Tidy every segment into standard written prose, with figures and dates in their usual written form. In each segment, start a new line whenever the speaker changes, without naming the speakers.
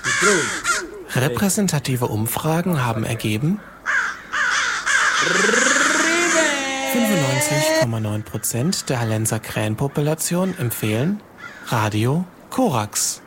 Repräsentative Umfragen haben ergeben, 95,9% der Hallenser Krähenpopulation empfehlen Radio Korax.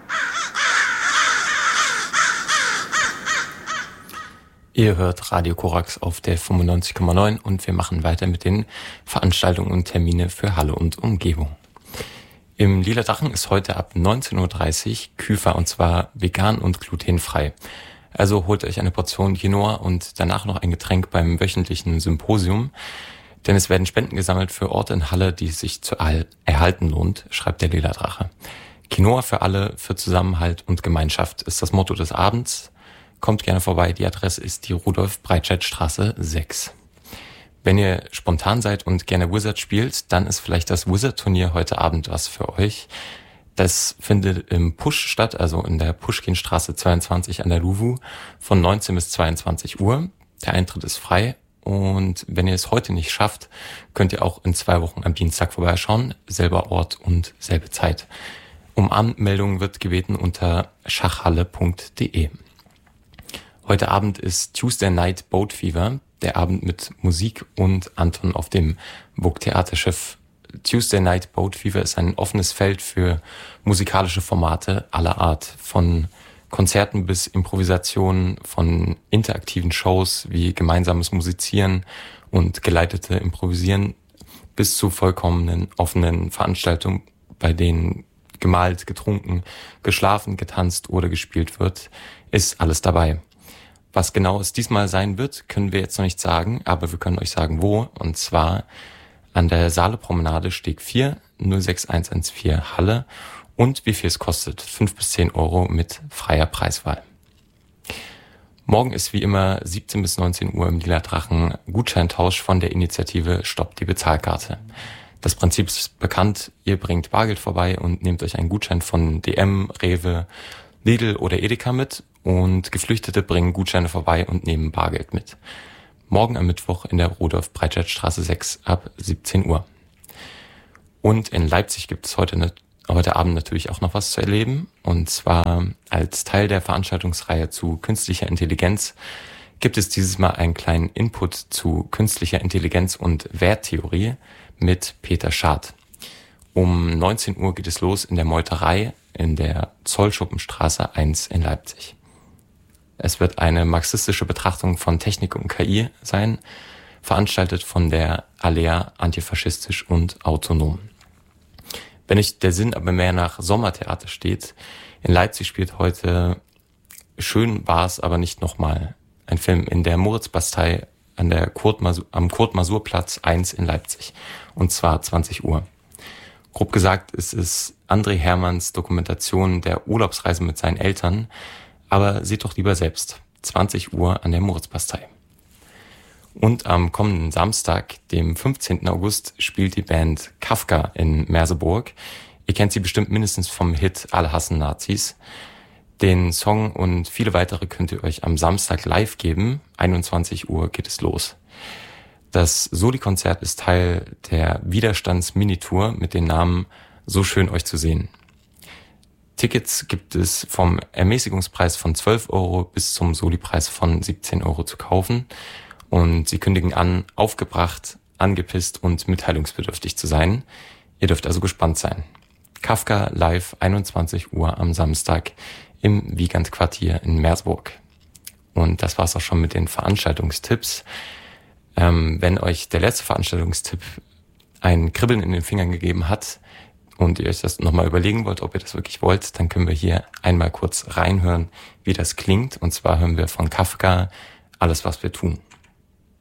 Ihr hört Radio Korax auf der 95,9 und wir machen weiter mit den Veranstaltungen und Termine für Halle und Umgebung. Im Lila Drachen ist heute ab 19.30 Uhr Küfer und zwar vegan und glutenfrei. Also holt euch eine Portion Quinoa und danach noch ein Getränk beim wöchentlichen Symposium, denn es werden Spenden gesammelt für Orte in Halle, die es sich zu erhalten lohnt, schreibt der Lila Drache. Quinoa für alle, für Zusammenhalt und Gemeinschaft ist das Motto des Abends. Kommt gerne vorbei, die Adresse ist die Rudolf-Breitscheid-Straße 6. Wenn ihr spontan seid und gerne Wizard spielt, dann ist vielleicht das Wizard-Turnier heute Abend was für euch. Das findet im Pusch statt, also in der Puschkinstraße 22 an der Luwu von 19 bis 22 Uhr. Der Eintritt ist frei und wenn ihr es heute nicht schafft, könnt ihr auch in 2 Wochen am Dienstag vorbeischauen. Selber Ort und selbe Zeit. Um Anmeldung wird gebeten unter schachhalle.de. Heute Abend ist Tuesday Night Boat Fever, der Abend mit Musik und Anton auf dem Burgtheaterschiff. Tuesday Night Boat Fever ist ein offenes Feld für musikalische Formate aller Art, von Konzerten bis Improvisationen, von interaktiven Shows wie gemeinsames Musizieren und geleitete Improvisieren bis zu vollkommenen offenen Veranstaltungen, bei denen gemalt, getrunken, geschlafen, getanzt oder gespielt wird, ist alles dabei. Was genau es diesmal sein wird, können wir jetzt noch nicht sagen, aber wir können euch sagen, wo. Und zwar an der Saale-Promenade Steg 4, 06114 Halle. Und wie viel es kostet, 5 bis 10 Euro mit freier Preiswahl. Morgen ist wie immer 17 bis 19 Uhr im Lila Drachen Gutscheintausch von der Initiative Stoppt die Bezahlkarte. Das Prinzip ist bekannt, ihr bringt Bargeld vorbei und nehmt euch einen Gutschein von DM, Rewe, Lidl oder Edeka mit und Geflüchtete bringen Gutscheine vorbei und nehmen Bargeld mit. Morgen am Mittwoch in der Rudolf-Breitscheid-Straße 6 ab 17 Uhr. Und in Leipzig gibt es heute Abend natürlich auch noch was zu erleben. Und zwar als Teil der Veranstaltungsreihe zu künstlicher Intelligenz gibt es dieses Mal einen kleinen Input zu künstlicher Intelligenz und Werttheorie mit Peter Schad. Um 19 Uhr geht es los in der Meuterei in der Zollschuppenstraße 1 in Leipzig. Es wird eine marxistische Betrachtung von Technik und KI sein, veranstaltet von der Alea Antifaschistisch und Autonom. Wenn euch der Sinn aber mehr nach Sommertheater steht, in Leipzig spielt heute Schön war's, aber nicht nochmal. Ein Film in der Moritzbastei am Kurt-Masur-Platz 1 in Leipzig. Und zwar 20 Uhr. Grob gesagt ist es André Hermanns Dokumentation der Urlaubsreise mit seinen Eltern, aber seht doch lieber selbst. 20 Uhr an der Moritzbastei. Und am kommenden Samstag, dem 15. August, spielt die Band Kafka in Merseburg. Ihr kennt sie bestimmt mindestens vom Hit Alle hassen Nazis. Den Song und viele weitere könnt ihr euch am Samstag live geben. 21 Uhr geht es los. Das Soli-Konzert ist Teil der Widerstands-Minitour mit dem Namen So schön euch zu sehen. Tickets gibt es vom Ermäßigungspreis von 12 Euro bis zum Soli-Preis von 17 Euro zu kaufen. Und sie kündigen an, aufgebracht, angepisst und mitteilungsbedürftig zu sein. Ihr dürft also gespannt sein. Kafka live 21 Uhr am Samstag im Wiegand-Quartier in Merseburg. Und das war's auch schon mit den Veranstaltungstipps. Wenn euch der letzte Veranstaltungstipp ein Kribbeln in den Fingern gegeben hat und ihr euch das nochmal überlegen wollt, ob ihr das wirklich wollt, dann können wir hier einmal kurz reinhören, wie das klingt. Und zwar hören wir von Kafka Alles, was wir tun.